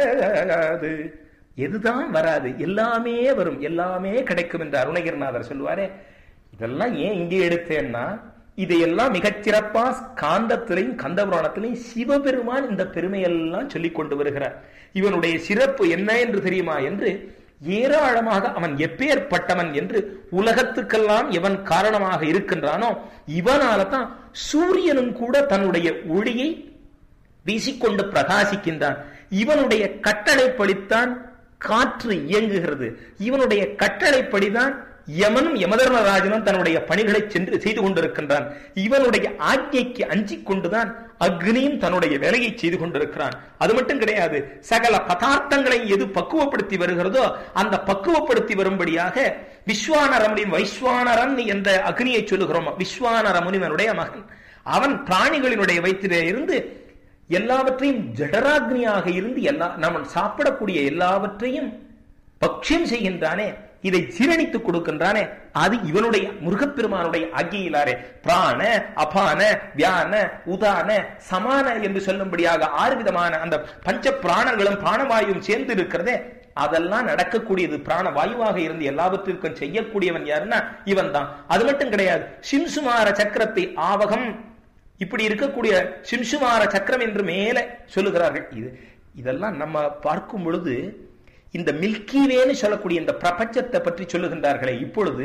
எதுதான் வராது, எல்லாமே வரும், எல்லாமே கிடைக்கும் என்று அருணகிரிநாதர் சொல்லுவாரே. இதெல்லாம் ஏன் இங்கே எடுத்தேன்னா, இதையெல்லாம் மிகச்சிறப்பா காந்தத்திலையும் கந்தபுராணத்திலையும் சிவபெருமான் இந்த பெருமையெல்லாம் சொல்லிக் கொண்டு வருகிறார். இவனுடைய சிறப்பு என்ன என்று தெரியுமா என்று ஏராளமாக அவன் எப்பேற்பட்டவன் என்று உலகத்துக்கெல்லாம் எவன் காரணமாக இருக்கின்றானோ இவனால தான் சூரியனும் கூட தன்னுடைய ஒளியை வீசிக்கொண்டு பிரகாசிக்கின்றான். இவனுடைய கட்டளைப்படித்தான் காற்று இயங்குகிறது. இவனுடைய கட்டளைப்படிதான் யமனும் யமதர்மராஜனும் தன்னுடைய பணிகளை சென்று செய்து கொண்டிருக்கின்றான். இவனுடைய ஆజ్ఞைக்கு அஞ்சிக் கொண்டுதான் அக்னியும் தன்னுடைய வேலையை செய்து கொண்டிருக்கிறான். அது மட்டும் கிடையாது, சகல பதார்த்தங்களை எது பக்குவப்படுத்தி வருகிறதோ அந்த பக்குவப்படுத்தி வரும்படியாக விஸ்வானர முனிவன், வைஸ்வானரன் என்ற அக்னியை சொல்லுகிறோம். விஸ்வானர முனிவனுடைய மகன். அவன் பிராணிகளினுடைய வயிற்றிலே இருந்து எல்லாவற்றையும் ஜடராக்னியாக இருந்து நம்ம சாப்பிடக்கூடிய எல்லாவற்றையும் பக்ஷம் செய்கின்றானே, இதை சீரணித்துக் கொடுக்கின்றானே, அது இவனுடைய முருகப்பெருமானுடைய ஆகியிலாரே. பிராண அபான வியான உதான சமான என்று சொல்லும்படியாக 6 விதமான அந்த பஞ்ச பிராணங்களும் பிராணவாயும் சேர்ந்து இருக்கிறதே, அதெல்லாம் நடக்கக்கூடியது பிராணவாயுவாக இருந்து எல்லாவற்றிற்கும் செய்யக்கூடியவன் யாருன்னா இவன் தான். அது மட்டும் கிடையாது, சிம்சுமார சக்கரத்தை ஆவகம் இப்படி இருக்கக்கூடிய சிம்சுமார சக்கரம் என்று மேலே சொல்லுகிறார்கள். இதெல்லாம் நம்ம பார்க்கும் பொழுது இந்த மில்கிவேன்னு சொல்லக்கூடிய இந்த பிரபஞ்சத்தை பற்றி சொல்லுகின்றார்களே, இப்பொழுது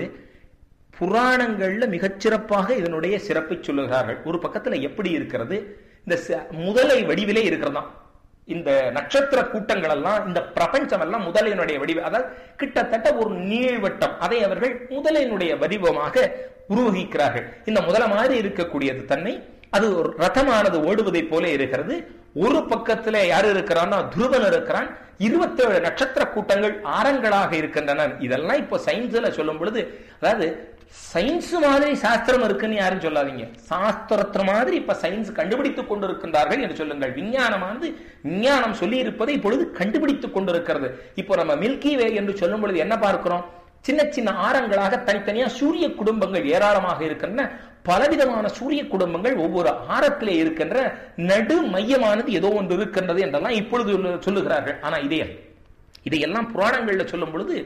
புராணங்கள்ல மிகச்சிறப்பாக இதனுடைய சிறப்பை சொல்லுகிறார்கள். ஒரு பக்கத்துல எப்படி இருக்கிறது, இந்த முதலை வடிவிலே இருக்கிறதாம். இந்த நட்சத்திர கூட்டங்கள் எல்லாம், இந்த பிரபஞ்சம் எல்லாம் முதலையினுடைய வடிவ, அதாவது கிட்டத்தட்ட ஒரு நீள்வட்டம், அதை அவர்கள் முதலையினுடைய வடிவமாக உருவகிக்கிறார்கள். இந்த முதலை மாதிரி இருக்கக்கூடியது தன்னை அது ஒரு ரதமானது ஓடுவதை போல இருக்கிறது. ஒரு பக்கத்துல யாரு இருக்கிறான்னா துருவன் இருக்கிறான். 27 நட்சத்திர கூட்டங்கள் ஆரங்களாக இருக்கின்றன. இதெல்லாம் இப்ப சயின்ஸ்ல சொல்லும் பொழுது, அதாவது சயின்ஸ் மாதிரி சாஸ்திரம் இருக்குன்னு யாரும் சொல்லாதீங்க, சாஸ்திரத்து மாதிரி இப்ப சயின்ஸ் கண்டுபிடித்துக் கொண்டிருக்கின்றார்கள் என்று சொல்லுங்கள். விஞ்ஞானமானது விஞ்ஞானம் சொல்லி இருப்பதை இப்பொழுது கண்டுபிடித்துக் கொண்டிருக்கிறது. இப்போ நம்ம மில்கி வே என்று சொல்லும் பொழுது என்ன பார்க்கிறோம், சின்ன சின்ன ஆரங்களாக தனித்தனியா சூரிய குடும்பங்கள் ஏராளமாக இருக்கின்றன. பலவிதமான சூரிய குடும்பங்கள் ஒவ்வொரு ஆரத்திலே இருக்கின்ற நடு மையமானது ஏதோ ஒன்று இருக்கின்றது என்றெல்லாம் இப்பொழுது சொல்லுகிறார்கள். ஆனா இதையெல்லாம் புராணங்கள்ல சொல்லும் பொழுது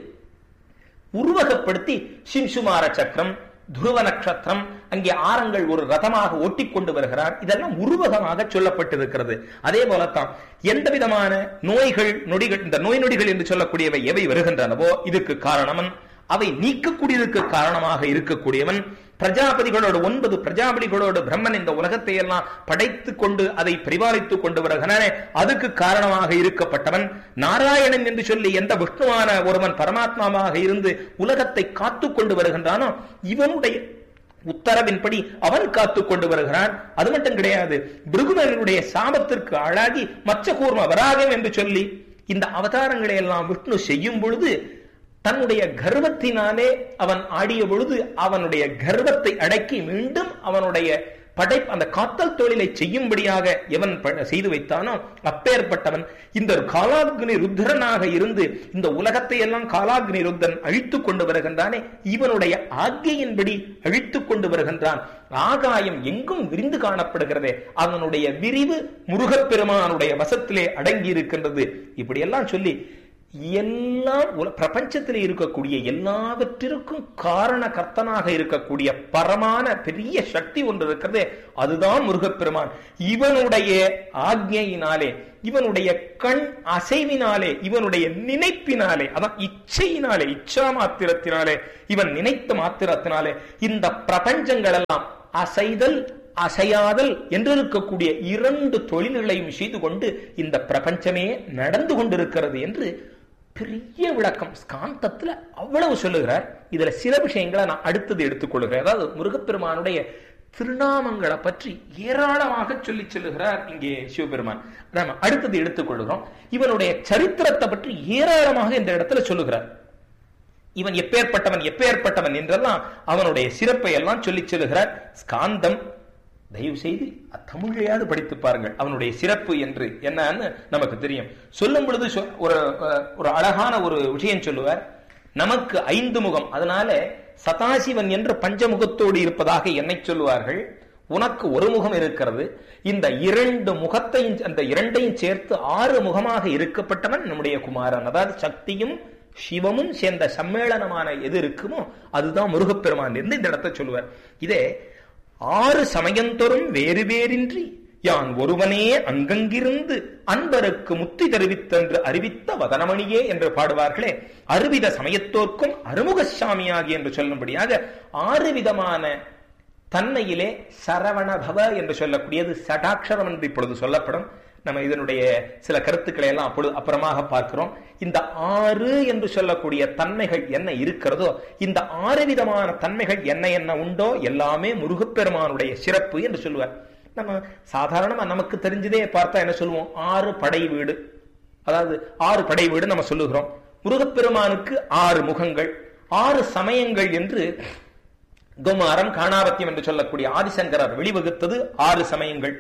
உருவகப்படுத்தி சிம்சுமார சக்கரம், துருவ நட்சத்திரம், அங்கே ஆரங்கள் ஒரு ரதமாக ஓட்டி கொண்டு வருகிறார். இதெல்லாம் உருவகமாக சொல்லப்பட்டிருக்கிறது. அதே போலத்தான் எந்த விதமான நோய்கள் நொடிகள், இந்த நோய் நொடிகள் என்று சொல்லக்கூடியவை எவை வருகின்றனவோ இதுக்கு காரணவன், அவை நீக்கக்கூடியதற்கு காரணமாக இருக்கக்கூடியவன். பிரஜாபதிகளோடு 9 பிரஜாபதிகளோடு பிரம்மன் இந்த உலகத்தை எல்லாம் படைத்துக் கொண்டு அதை பரிபாலித்துக் கொண்டு வருகிறானே, அதுக்கு காரணமாக இருக்கப்பட்டவன். நாராயணன் என்று சொல்லி எந்த விஷ்ணுவான ஒருவன் பரமாத்மாவாக இருந்து உலகத்தை காத்து கொண்டு வருகின்றானோ இவனுடைய உத்தரவின்படி அவன் காத்து கொண்டு வருகிறான். அது மட்டும் கிடையாது, பிருகுமனுடைய சாபத்திற்கு ஆளாகி மச்சகூர்ம வராகம் என்று சொல்லி இந்த அவதாரங்களை எல்லாம் விஷ்ணு செய்யும் பொழுது தன்னுடைய கர்வத்தினாலே அவன் ஆடிய பொழுது அவனுடைய கர்வத்தை அடக்கி மீண்டும் அவனுடைய அந்த காத்தல் தொழிலை செய்யும்படியாக எவன் செய்து வைத்தானோ அப்பேற்பட்டவன் இந்த காலாக்னி ருத்ரனாக இருந்து இந்த உலகத்தை எல்லாம் காலாக்னி ருத்ரன் அழித்துக் கொண்டு வருகின்றானே, இவனுடைய ஆக்கையின்படி அழித்துக் கொண்டு வருகின்றான். ஆகாயம் எங்கும் விரிந்து காணப்படுகிறதே, அவனுடைய விரிவு முருகப்பெருமானுடைய வசத்திலே அடங்கி இருக்கின்றது. இப்படி எல்லாம் சொல்லி எல்லாம் பிரபஞ்சத்தில் இருக்கக்கூடிய எல்லாவற்றிற்கும் காரண கர்த்தனாக இருக்கக்கூடிய பரமான பெரிய சக்தி ஒன்று இருக்கிறது, அதுதான் முருகப்பெருமான். இவனுடைய ஆக்ஞையினாலே, இவனுடைய கண் அசைவினாலே, இவனுடைய நினைப்பினாலே, அதான் இச்சையினாலே, இச்சா மாத்திரத்தினாலே, இவன் நினைத்த மாத்திரத்தினாலே இந்த பிரபஞ்சங்கள் எல்லாம் அசைதல் அசையாதல் என்று இருக்கக்கூடிய 2 தொழில்களையும் செய்து கொண்டு இந்த பிரபஞ்சமே நடந்து கொண்டிருக்கிறது என்று பெரிய விளக்கம் ஸ்காந்தத்துல அவ்வளவு சொல்லுகிறார். இதுல சில விஷயங்களை நான் அடுத்தது எடுத்துக்கொள்கிறேன். அதாவது முருகப்பெருமானுடைய திருநாமங்களை பற்றி ஏராளமாக சொல்லி சொல்லுகிறார் இங்கே சிவபெருமான். நாம அடுத்தது எடுத்துக்கொள்கிறோம். இவனுடைய சரித்திரத்தை பற்றி ஏராளமாக இந்த இடத்துல சொல்லுகிறார். இவன் எப்பேற்பட்டவன் எப்பேற்பட்டவன் என்றெல்லாம் அவனுடைய சிறப்பை எல்லாம் சொல்லி சொல்லுகிறார். ஸ்காந்தம் தயவு செய்து தமிழையாவது படித்து பாருங்கள். அவனுடைய சிறப்பு என்று என்னன்னு நமக்கு தெரியும். சொல்லும் பொழுது ஒரு அழகான ஒரு விஷயம் சொல்லுவார். நமக்கு 5 முகம், அதனால சதாசிவன் என்று பஞ்சமுகத்தோடு இருப்பதாக என்னை சொல்லுவார்கள். உனக்கு ஒரு முகம் இருக்கிறது. இந்த இரண்டு முகத்தையும், அந்த இரண்டையும் சேர்த்து 6 முகமாக இருக்கப்பட்டவன் நம்முடைய குமாரன். அதாவது சக்தியும் சிவமும் சேர்ந்த சம்மேளனமான எது இருக்குமோ அதுதான் முருகப்பெருமான் என்று இந்த இடத்தை சொல்லுவார். இதே 6 சமயந்தொரும் வேறு வேறின்றி யான் ஒருவனே அங்கங்கிருந்து அன்பருக்கு முத்தி தெரிவித்தென்று அறிவித்த வதனமணியே என்று பாடுவார்களே, 6 வித சமயத்தோர்க்கும் அருமுகசாமியாகி என்று சொல்லும்படியாக 6 விதமான தன்மையிலே சரவணபவ என்று சொல்லக்கூடியது சடாட்சரம் என்று இப்பொழுது சொல்லப்படும். நம்ம இதனுடைய சில கருத்துக்களை எல்லாம் அப்பொழுது அப்புறமாக பார்க்கிறோம். இந்த 6 என்று சொல்லக்கூடிய தன்மைகள் என்ன இருக்கிறதோ, இந்த 6 விதமான தன்மைகள் என்ன என்ன உண்டோ எல்லாமே முருகப்பெருமானுடைய சிறப்பு என்று சொல்லுவார். நம்ம சாதாரணமா நமக்கு தெரிஞ்சதே பார்த்தா என்ன சொல்லுவோம்? 6 படை வீடு, அதாவது 6 படை வீடு நம்ம சொல்லுகிறோம். முருகப்பெருமானுக்கு 6 முகங்கள், 6 சமயங்கள் என்று குமாரம் காணாவத்தியம் என்று சொல்லக்கூடிய ஆதிசங்கரர் வெளிவகுத்தது 6 சமயங்கள்.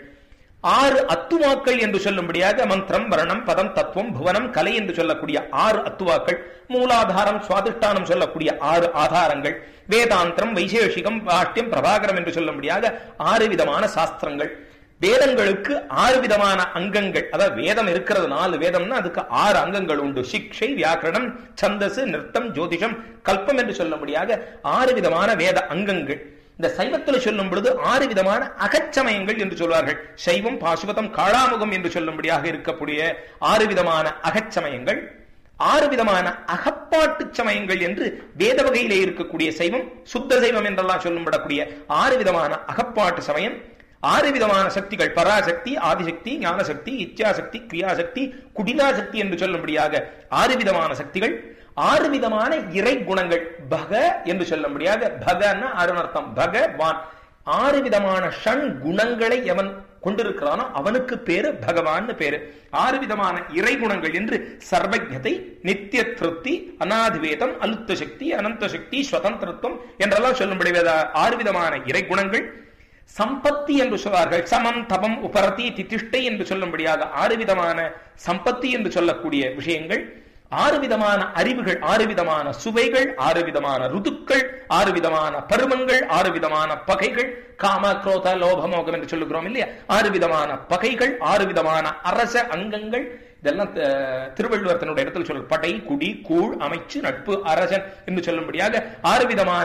6 அத்துவாக்கள் என்று சொல்லும்படியாக மந்திரம், வர்ணம், பதம், தத்துவம், புவனம், கலை என்று சொல்லக்கூடிய 6 அத்துவாக்கள், மூலாதாரம், சுவாதிஷ்டானம் சொல்லக்கூடிய 6 ஆதாரங்கள், வேதாந்திரம், வைசேஷிகம், பாஷ்யம், பிரபாகரம் என்று சொல்லும்படியாக 6 விதமான சாஸ்திரங்கள், வேதங்களுக்கு 6 விதமான அங்கங்கள். அதாவது வேதம் இருக்கிறது 4 வேதம்னா அதுக்கு 6 அங்கங்கள் உண்டு. சிக்ஷை, வியாக்கரணம், சந்தசு, நிறுத்தம், ஜோதிஷம், கல்பம் என்று சொல்லும்படியாக 6 விதமான வேத அங்கங்கள். இந்த சைவத்தில் சொல்லும் பொழுது 6 விதமான அகச்சமயங்கள் என்று சொல்வார்கள். சைவம், பாசுபதம், காளாமுகம் என்று சொல்லும்படியாக இருக்கக்கூடிய 6 விதமான அகச்சமயங்கள், 6 விதமான அகப்பாட்டு சமயங்கள் என்று வேத வகையிலே இருக்கக்கூடிய சைவம், சுத்த சைவம் என்றெல்லாம் சொல்லும்படக்கூடிய 6 விதமான அகப்பாட்டு சமயம், 6 விதமான சக்திகள், பராசக்தி, ஆதிசக்தி, ஞானசக்தி, இச்சாசக்தி, கிரியாசக்தி, குடிலாசக்தி என்று சொல்லும்படியாக 6 விதமான சக்திகள், 6 விதமான இறை குணங்கள். பக என்று சொல்லும்படியாக, பகன்னா அருணர்த்தம், பகவான். 6 விதமான ஷண் குணங்களை எவன் கொண்டிருக்கிறானோ அவனுக்கு பேரு பகவான் பேரு. 6 விதமான இறை குணங்கள் என்று சர்வஜதை, நித்திய திருப்தி, அநாதிவேதம், அலுத்த சக்தி, அனந்த சக்தி, சுதந்திரத்துவம் என்றெல்லாம் சொல்லும்படி 6 விதமான இறை குணங்கள். சம்பத்தி என்று சொல்வார்கள். சமம், தபம், உபரதி, திதிஷ்டை என்று சொல்லும்படியாக 6 விதமான சம்பத்தி என்று சொல்லக்கூடிய விஷயங்கள். 6 விதமான அறிவுகள், 6 விதமான சுவைகள், 6 விதமான ருதுக்கள், 6 விதமான பருமங்கள், 6 விதமான பகைகள், காம, குரோத, லோபமோகம் என்று சொல்லுகிறோம் இல்லையா? 6 விதமான பகைகள், 6 விதமான அரச அங்கங்கள். இதெல்லாம் திருவள்ளுவர் தன்னுடைய இடத்துல சொல்ற படை, குடி, கூழ், அமைச்சு, நட்பு, அரசன் என்று சொல்லும்படியாக 6 விதமான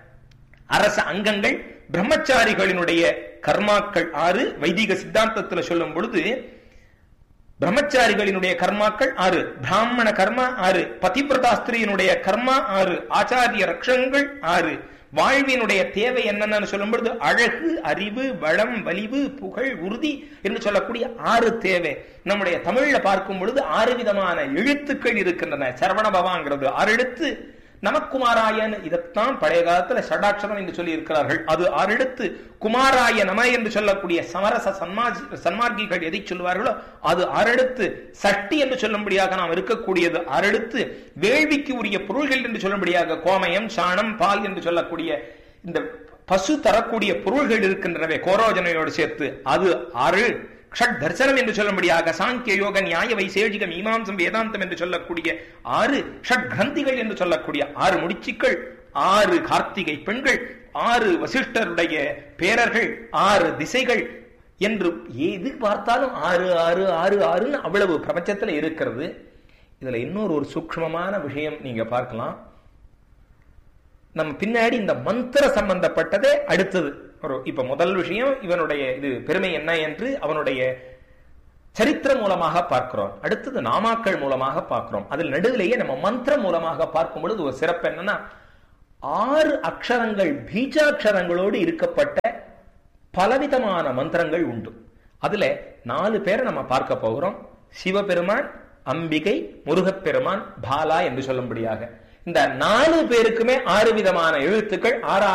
அரச அங்கங்கள். பிரம்மச்சாரிகளினுடைய கர்மாக்கள் 6. வைதிக சித்தாந்தத்தில் சொல்லும் பொழுது பிரம்மச்சாரிகளினுடைய கர்மாக்கள் 6, பிராமண கர்மா 6, பதிவிரதாஸ்திரியினுடைய கர்மா 6, ஆச்சாரிய ரக்ஷங்கள் 6. வாழ்வினுடைய தேவை என்னன்னு சொல்லும் பொழுது அழகு, அறிவு, வளம், வலிவு, புகழ், உறுதி என்று சொல்லக்கூடிய 6 தேவை. நம்முடைய தமிழ்ல பார்க்கும் பொழுது 6 விதமான எழுத்துக்கள் இருக்கின்றன. சரவணபவாங்கிறது 6 எழுத்து. நமக்குமாராயன், இதைத்தான் பழைய காலத்துல ஷடாட்சரம் என்று சொல்லி இருக்கிறார்கள். அது 6 எழுத்து. குமாராய நம என்று சொல்லக்கூடிய சமரச சன்மார்க்கிகள் எதை சொல்வார்களோ அது 6 எழுத்து. சஷ்டி என்று சொல்லும்படியாக நாம் இருக்கக்கூடியது 6 எழுத்து. வேள்விக்கு உரிய பொருள்கள் என்று சொல்லும்படியாக கோமயம், சாணம், பால் என்று சொல்லக்கூடிய இந்த பசு தரக்கூடிய பொருள்கள் இருக்கின்றனவே கோரோஜனையோடு சேர்த்து, அது 6. ஷட் தர்சனம் என்று சொல்லும்படியாக சாங்கிய, யோக, நியாய, வைசேஷிகம், மீமாம்சம், வேதாந்தம் என்று சொல்லக்கூடிய 6. ஷட் கிரந்திகள் என்று சொல்லக்கூடிய 6 முடிச்சுக்கள், 6 கார்த்திகை பெண்கள், 6 வசிஷ்டருடைய பேரர்கள், 6 திசைகள் என்று எது பார்த்தாலும் 6 6 6 6 அவ்வளவு பிரபஞ்சத்துல இருக்கிறது. இதுல இன்னொரு சூக்ஷ்மமான விஷயம் நீங்க பார்க்கலாம். நம்ம பின்னாடி இந்த மந்திர சம்பந்தப்பட்டதே அடுத்தது. இப்ப முதல் விஷயம் இவனுடைய இது பெருமை என்ன என்று அவனுடைய சரித்திரம் மூலமாக பார்க்கிறோம். அடுத்தது நாமாக்கள் மூலமாக பார்க்கிறோம். அதில் நடுவிலேயே நம்ம மந்திரம் மூலமாக பார்க்கும் பொழுது ஒரு சிறப்பு என்னன்னா 6 அக்ஷரங்கள் பீஜாட்சரங்களோடு இருக்கப்பட்ட பலவிதமான மந்திரங்கள் உண்டு. அதுல 4 பேரை நம்ம பார்க்க போகிறோம். சிவபெருமான், அம்பிகை, முருகப்பெருமான், பாலா என்று சொல்லும்படியாக இந்த 4 பேருக்குமே 6 விதமான எழுத்துக்கள், 6